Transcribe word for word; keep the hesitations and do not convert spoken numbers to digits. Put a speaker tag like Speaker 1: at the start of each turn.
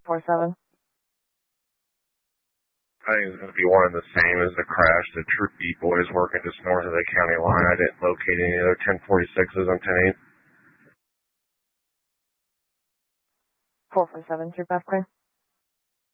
Speaker 1: four seven.
Speaker 2: I think it's going to be one and the same as the crash. The Troop Beat boys working just north of the county line. I didn't locate any other ten forty-sixes on ten eight.
Speaker 1: four four seven, Troop F clear.